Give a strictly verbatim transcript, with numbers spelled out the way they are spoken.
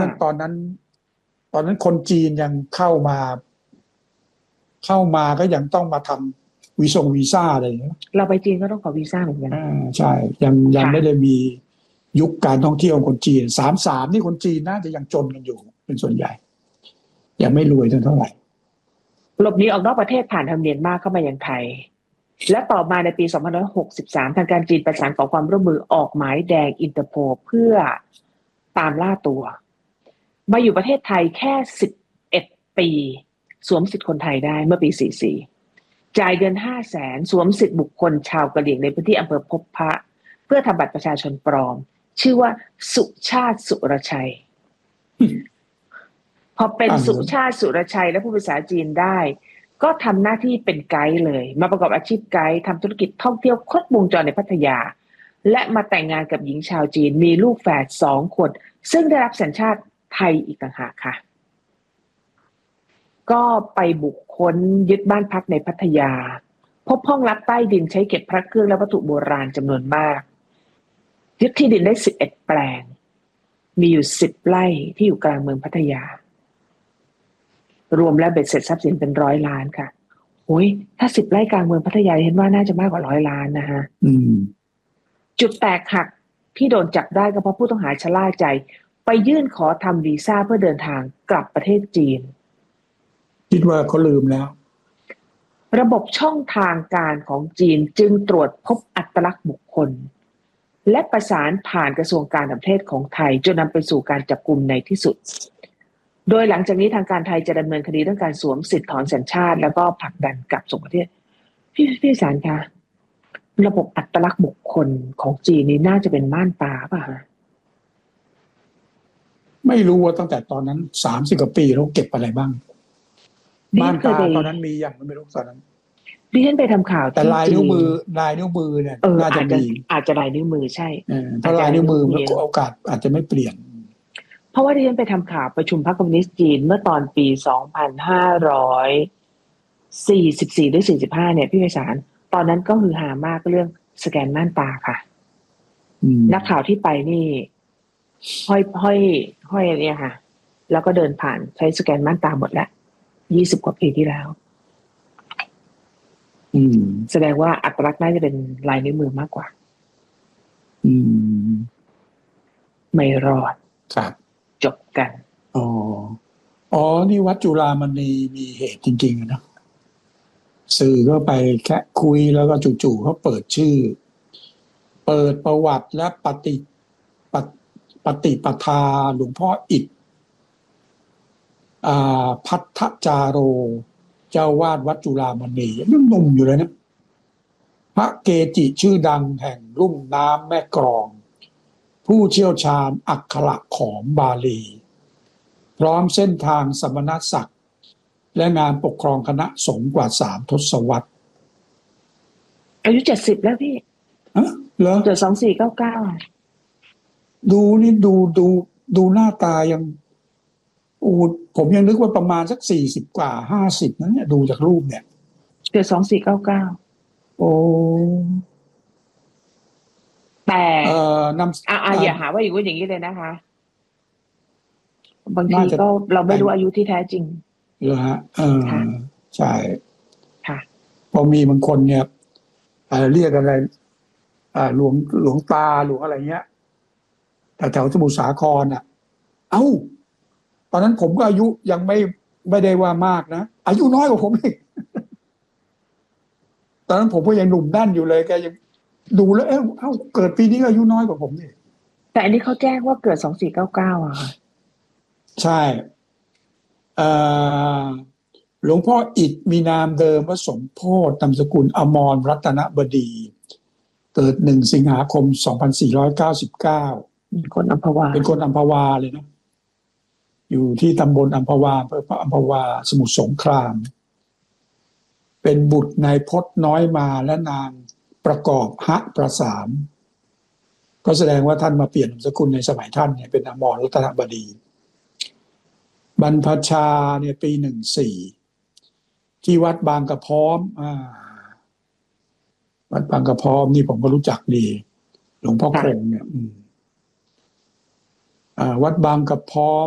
ตอนนั้น ตอนนั้นคนจีนยังเข้ามาเข้ามาก็ยังต้องมาทำวีซ่งวีซ่าอะไรอย่างเงี้ยเราไปจีนก็ต้องขอวีซ่าเหมือนกันอ่าใช่ยังยังไม่ได้มียุคการท่องเที่ยวของคนจีนสามสามนี่คนจีนน่าจะยังจนกันอยู่เป็นส่วนใหญ่ยังไม่รวยเท่าไหร่หลบหนีออกนอกประเทศผ่านทางเมียนมาเข้ามายังไทยและต่อมาในปีสองพันห้าร้อยหกสิบสามทางการจีนประสานขอความร่วมมือออกหมายแดงอินเตอร์โพลเพื่อตามล่าตัวมาอยู่ประเทศไทยแค่สิบเอ็ดปีสวมสิทธิ์คนไทยได้เมื่อปีสี่สิบสี่จ่ายเงิน ห้าแสน สวมสิทธิ์บุคคลชาวกะเหรี่ยงในพื้นที่อำเภอพบพระเพื่อทำบัตรประชาชนปลอมชื่อว่าสุชาติสุรชัยพอเป็นสุชาติสุรชัยและผู้ภาษาจีนได้ก็ทำหน้าที่เป็นไกด์เลยมาประกอบอาชีพไกด์ทำธุรกิจท่องเที่ยวครบวงจรในพัทยาและมาแต่งงานกับหญิงชาวจีนมีลูกแฝดสองคนซึ่งได้รับสัญชาติไทยอีกต่างหากค่ะก็ไปบุคคลยึดบ้านพักในพัทยาพบห้องลับใต้ดินใช้เก็บพระเครื่องและวัตถุโบราณจำนวนมากยึดที่ดินได้สิบเอ็ดแปลงมีอยู่สิบไร่ที่อยู่กลางเมืองพัทยารวมแล้วเบ็ดเสร็จทรัพย์สินเป็นร้อยล้านค่ะโอ้ยถ้าสิบไร่กลางเมืองพัทยาเห็นว่าน่าจะมากกว่าร้อยล้านนะฮะจุดแตกหักที่โดนจับได้ก็เพราะผู้ต้องหาชะล่าใจไปยื่นขอทำวีซ่าเพื่อเดินทางกลับประเทศจีนคิดว่าเขาลืมแล้วระบบช่องทางการของจีนจึงตรวจพบอัตลักษณ์บุคคลและประสานผ่านกระทรวงการต่างประเทศของไทยจนนำไปสู่การจับกุมในที่สุดโดยหลังจากนี้ทางการไทยจะดำเนินคดีเรื่องการสวมสิทธิ์ถอนสัญชาติแล้วก็ผลักดันกลับส่งประเทศพี่พี่สารคะระบบอัตลักษณ์บุคคลของจีนนี่น่าจะเป็นม่านตาป่ะฮะไม่รู้ว่าตั้งแต่ตอนนั้นสามสิบกว่าปีเราเก็บอะไรบ้างม่านตาตอนนั้นมีอย่างไม่รู้ตอนนั้นดิฉันไปทำข่าวแต่ลายนิ้วมือลายนิ้วมือเนี่ยน่าจะมีอาจจะลายนิ้วมือใช่เพราะลายนิ้วมือมันโอกาสอาจจะไม่เปลี่ยนเพราะว่าดิฉันไปทำข่าวประชุมพรรคคอมมิวนิสต์จีนเมื่อตอนปีสองพันห้าร้อยสี่สิบสี่หรือสี่สิบห้าเนี่ยพี่ไพศาลตอนนั้นก็ฮือฮามากเรื่องสแกนม่านตาค่ะนักข่าวที่ไปนี่ห้อยห้อยห้อยเนี่ยค่ะแล้วก็เดินผ่านใช้สแกนม่านตาหมดแล้วยี่สิบกว่าปีที่แล้วแสดงว่าอัตลักษณ์น่าจะเป็นลายนิ้วมือมากกว่าไม่รอดครับจบกันอ๋ออ๋อนี่วัดจุฬามณีมีเหตุจริงๆนะสื่อก็ไปแค่คุยแล้วก็จู่ๆเขาเปิดชื่อเปิดประวัติและปฏิปฏิปทาหลวงพ่ออิฐอ่าพัทธจาโรเจ้าวาดวัดจุฬามณียังหนุ่มอยู่เลยนะพระเกจิชื่อดังแห่งลุ่มน้ำแม่กลองผู้เชี่ยวชาญอักขระขอมบาลีพร้อมเส้นทางสมณศักดิ์และงานปกครองคณะสงฆ์กว่าสามทศวรรษอายุเจ็ดสิบแล้วพี่ฮะเหรอเกิดสองสี่เก้าเก้าดูนี่ดูดูดูหน้าตายังอูผมยังนึกว่าประมาณสักสี่สิบกว่าห้าสิบนั่นเนี่ยดูจากรูปเนี่ยเกิดสองสี่เก้าเก้าโอ้แต่เอ่อนำอ่าอย่าหาว่าอย่างนี้อย่างนี้เลยนะคะบางทีก็เราไม่รู้อายุที่แท้จริงเหรอฮะเออใช่ค่ะพอมีบางคนเนี่ยเรียกอะไรอ่าหลวงหลวงตาหลวงอะไรเงี้ยแต่แถวสมุทรสาครอ่ะเอ้าตอนนั้นผมก็อายุยังไม่ไม่ได้ว่ามากนะอายุน้อยกว่าผมอีกตอนนั้นผมก็ยังหนุ่มแน่นอยู่เลยแกยังดูแล้วเอ้าเอ้าเกิดปีนี้อายุน้อยกว่าผมนี่แต่อันนี้เขาแจ้งว่าเกิดสองสี่เก้าเก้าอ่ะใช่เอ่อหลวงพ่ออิฐมีนามเดิมว่าสมโพธินามสกุลอมรรัตนบดีเกิดหนึ่งสิงหาคมสองพันสี่ร้อยเก้าสิบเก้าเป็นคนอัมพวาเป็นคนอัมพวาเลยนะอยู่ที่ตำบลอัมพวาอำเภอพระอัมพวาสมุทรสงครามเป็นบุตรนายพจน์น้อยมาและนางประกอบหะประสานก็แสดงว่าท่านมาเปลี่ยนนามสกุลในสมัยท่านเนี่ยเป็นอมรรัตนบดีบรรพชาเนี่ยปีหนึ่งสี่ที่วัดบางกระพร้อมอ่าวัดบางกระพร้อมนี่ผมก็รู้จักดีหลวงพ่อคงเนี่ยอ่าวัดบางกระพร้อม